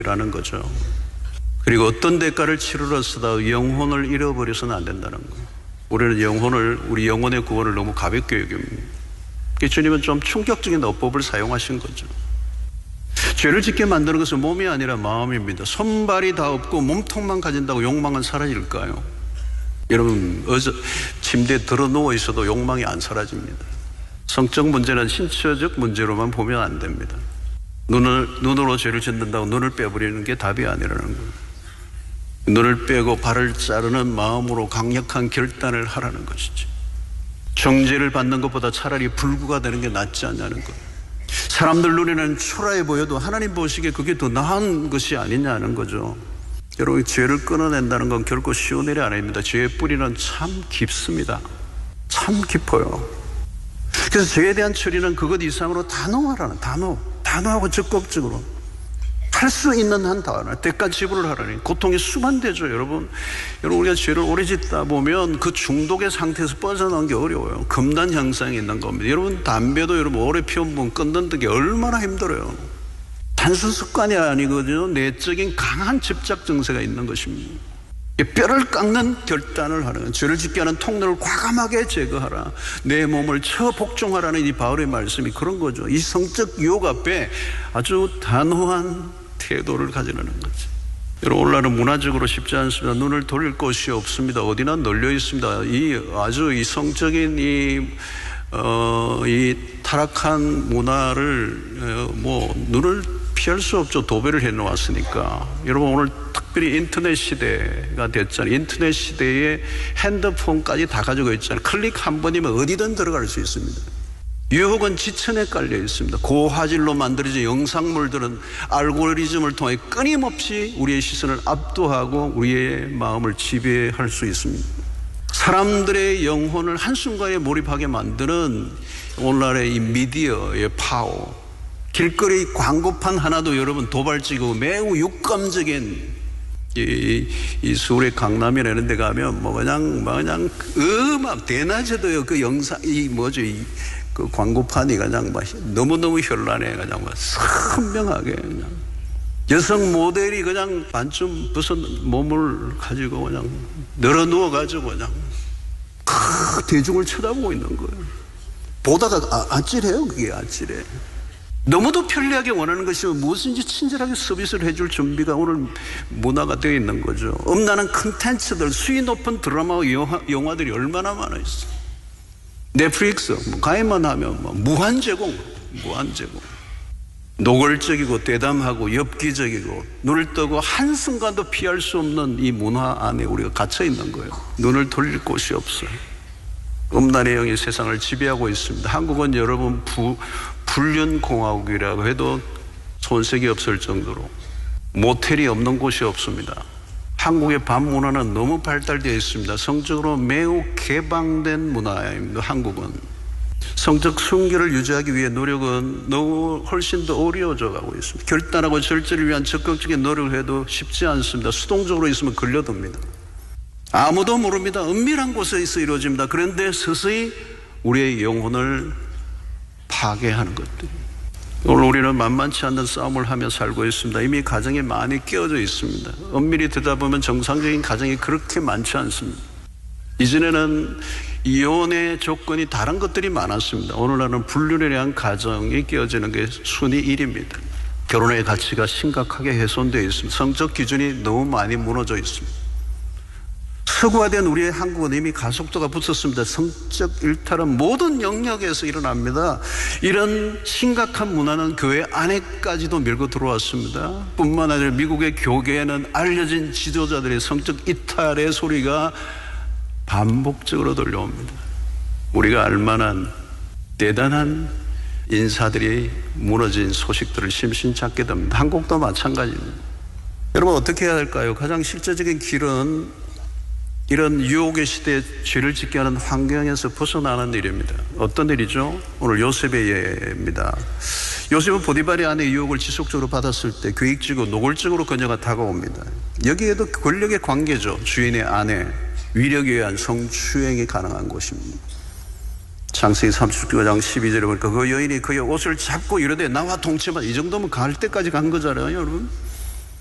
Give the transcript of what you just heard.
라는 거죠. 그리고 어떤 대가를 치르러서도 영혼을 잃어버려서는 안 된다는 거예요. 우리는 우리 영혼의 구원을 너무 가볍게 여깁니다. 주님은 좀 충격적인 어법을 사용하신 거죠. 죄를 짓게 만드는 것은 몸이 아니라 마음입니다. 손발이 다 없고 몸통만 가진다고 욕망은 사라질까요? 여러분, 침대에 들어 누워 있어도 욕망이 안 사라집니다. 성적 문제는 신체적 문제로만 보면 안 됩니다. 눈으로 죄를 짓는다고 눈을 빼버리는 게 답이 아니라는 거예요. 눈을 빼고 발을 자르는 마음으로 강력한 결단을 하라는 것이죠. 정죄를 받는 것보다 차라리 불구가 되는 게 낫지 않냐는 거예요. 사람들 눈에는 초라해 보여도 하나님 보시기에 그게 더 나은 것이 아니냐는 거죠. 여러분, 죄를 끊어낸다는 건 결코 쉬운 일이 아닙니다. 죄의 뿌리는 참 깊습니다. 참 깊어요. 그래서 죄에 대한 처리는 그것 이상으로 단호하라는 단호하고 적극적으로 할 수 있는 한 다 대가 지불을 하라니. 고통이 수반되죠. 여러분 우리가 죄를 오래 짓다 보면 그 중독의 상태에서 빠져나오는 게 어려워요. 금단 현상이 있는 겁니다. 여러분, 담배도 여러분 오래 피우면 끊는 게 얼마나 힘들어요. 단순 습관이 아니거든요. 내적인 강한 집착 증세가 있는 것입니다. 뼈를 깎는 결단을 하는 거예요. 죄를 짓게 하는 통로를 과감하게 제거하라. 내 몸을 처복종하라는 이 바울의 말씀이 그런 거죠. 이 성적 유혹 앞에 아주 단호한 태도를 가지라는 거죠. 여러분, 오늘날은 문화적으로 쉽지 않습니다. 눈을 돌릴 곳이 없습니다. 어디나 널려 있습니다. 이 성적인 이 타락한 문화를 눈을 피할 수 없죠. 도배를 해놓았으니까. 여러분, 오늘 특별히 인터넷 시대가 됐잖아요. 인터넷 시대에 핸드폰까지 다 가지고 있잖아요. 클릭 한 번이면 어디든 들어갈 수 있습니다. 유혹은 지천에 깔려 있습니다. 고화질로 만들어진 영상물들은 알고리즘을 통해 끊임없이 우리의 시선을 압도하고 우리의 마음을 지배할 수 있습니다. 사람들의 영혼을 한순간에 몰입하게 만드는 오늘날의 이 미디어의 파워, 길거리 광고판 하나도 여러분 도발적이고 매우 육감적인 이 서울의 강남이나 이런 데 가면 그냥 대낮에도요, 그 영상, 그 광고판이 그냥 너무너무 현란해. 그냥 선명하게 그냥. 여성 모델이 그냥 반쯤 벗은 몸을 가지고 그냥 늘어 누워가지고 그냥 대중을 쳐다보고 있는 거예요. 보다가 아찔해요. 그게 아찔해. 너무도 편리하게 원하는 것이면 무엇인지 친절하게 서비스를 해줄 준비가 오늘 문화가 되어 있는 거죠. 엄난한 컨텐츠들, 수위 높은 드라마와 영화들이 얼마나 많아 있어. 넷플릭스 가입만 하면 무한 제공. 노골적이고 대담하고 엽기적이고 눈을 뜨고 한순간도 피할 수 없는 이 문화 안에 우리가 갇혀 있는 거예요. 눈을 돌릴 곳이 없어요. 음란의 영이 세상을 지배하고 있습니다. 한국은 여러분 불륜공화국이라고 해도 손색이 없을 정도로 모텔이 없는 곳이 없습니다. 한국의 밤문화는 너무 발달되어 있습니다. 성적으로 매우 개방된 문화입니다. 한국은 성적 순결을 유지하기 위해 노력은 훨씬 더 어려워져 가고 있습니다. 결단하고 절제를 위한 적극적인 노력을 해도 쉽지 않습니다. 수동적으로 있으면 걸려듭니다. 아무도 모릅니다. 은밀한 곳에서 이루어집니다. 그런데 서서히 우리의 영혼을 파괴하는 것들. 오늘 우리는 만만치 않는 싸움을 하며 살고 있습니다. 이미 가정이 많이 깨어져 있습니다. 엄밀히 듣다 보면 정상적인 가정이 그렇게 많지 않습니다. 이전에는 이혼의 조건이 다른 것들이 많았습니다. 오늘날은 불륜에 대한 가정이 깨어지는 게 순위 1위입니다. 결혼의 가치가 심각하게 훼손되어 있습니다. 성적 기준이 너무 많이 무너져 있습니다. 서구화된 우리의 한국은 이미 가속도가 붙었습니다. 성적 일탈은 모든 영역에서 일어납니다. 이런 심각한 문화는 교회 안에까지도 밀고 들어왔습니다. 뿐만 아니라 미국의 교계에는 알려진 지도자들의 성적 이탈의 소리가 반복적으로 들려옵니다. 우리가 알만한 대단한 인사들이 무너진 소식들을 심신 찾게 됩니다. 한국도 마찬가지입니다. 여러분, 어떻게 해야 할까요? 가장 실제적인 길은 이런 유혹의 시대에 죄를 짓게 하는 환경에서 벗어나는 일입니다. 어떤 일이죠? 오늘 요셉의 예입니다. 요셉은 보디발의 아내의 유혹을 지속적으로 받았을 때 계획적이고 노골적으로 그녀가 다가옵니다. 여기에도 권력의 관계죠. 주인의 아내, 위력에 의한 성추행이 가능한 곳입니다. 창세기 39장 12절에 보니까 그 여인이 그의 옷을 잡고 이르되 나와 동침하라. 이 정도면 갈 때까지 간 거잖아요, 여러분.